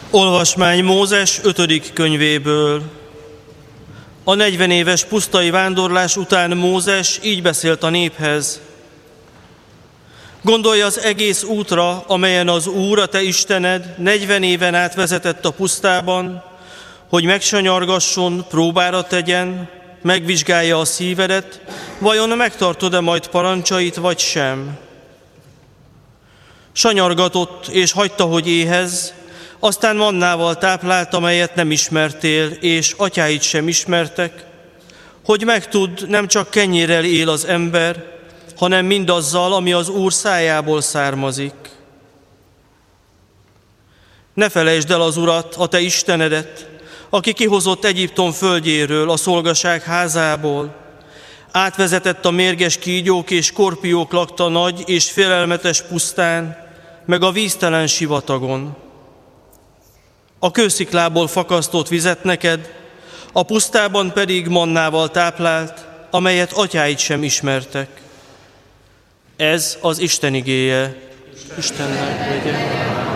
Olvasmány Mózes 5. könyvéből. A 40 éves pusztai vándorlás után Mózes így beszélt a néphez. Gondolj az egész útra, amelyen az Úr, a te Istened 40 éven át vezetett a pusztában, hogy megsanyargasson, próbára tegyen, megvizsgálja a szívedet, vajon megtartod-e majd parancsait, vagy sem. Sanyargatott és hagyta, hogy éhezz, aztán mannával táplált, amelyet nem ismertél, és atyáid sem ismertek, hogy megtudd, nem csak kenyérrel él az ember, hanem mindazzal, ami az Úr szájából származik. Ne felejtsd el az Urat, a te Istenedet, aki kihozott Egyiptom földjéről, a szolgaság házából, átvezetett a mérges kígyók és skorpiók lakta nagy és félelmetes pusztán, meg a víztelen sivatagon. A kősziklából fakasztott vizet neked, a pusztában pedig mannával táplált, amelyet atyáid sem ismertek. Ez az Isten igéje. Istennek legyen.